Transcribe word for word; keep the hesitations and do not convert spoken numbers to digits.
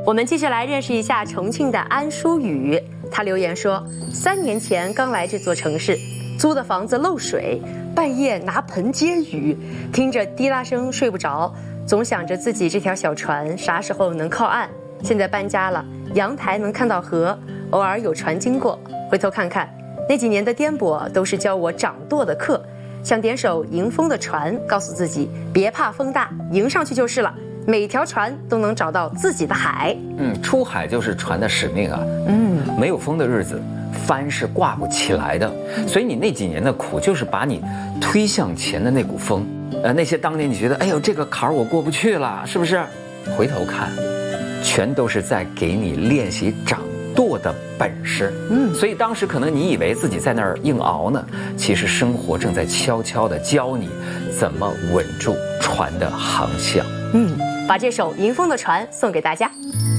我们接着来认识一下重庆的安淑雨。她留言说，三年前刚来这座城市，租的房子漏水，半夜拿盆接雨，听着滴答声睡不着，总想着自己这条小船啥时候能靠岸。现在搬家了，阳台能看到河，偶尔有船经过，回头看看，那几年的颠簸都是教我掌舵的课。想点首迎风的船，告诉自己别怕风大，迎上去就是了。每条船都能找到自己的海。 嗯，出海就是船的使命啊。嗯，没有风的日子，帆是挂不起来的。所以你那几年的苦，就是把你推向前的那股风。呃，那些当年你觉得，哎呦，这个坎儿我过不去了，是不是？回头看，全都是在给你练习掌舵的本事。嗯，所以当时可能你以为自己在那儿硬熬呢，其实生活正在悄悄地教你怎么稳住船的航向。 嗯，把这首《迎风的船》送给大家。